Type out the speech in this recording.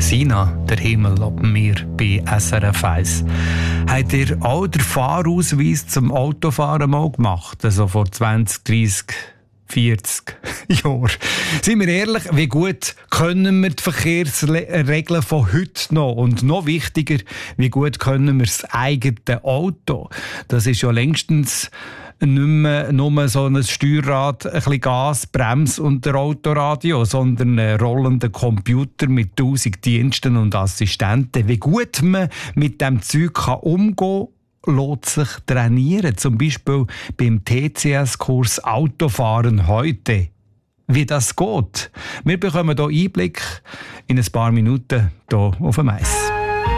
Sina, der Himmel ob mir bei SRF 1. Habt ihr auch den Fahrausweis zum Autofahren mal gemacht? Also vor 20, 30, 40 Jahren. Seien wir ehrlich, wie gut können wir die Verkehrsregeln von heute noch? Und noch wichtiger, wie gut können wir das eigene Auto? Das ist ja längstens nicht mehr nur so ein Steuerrad, ein bisschen Gas, Brems und der Autoradio, sondern ein rollender Computer mit 1000 Diensten und Assistenten. Wie gut man mit dem Zeug umgehen kann, lässt sich trainieren. Zum Beispiel beim TCS-Kurs Autofahren heute. Wie das geht. Wir bekommen hier Einblick in ein paar Minuten hier auf dem Eis.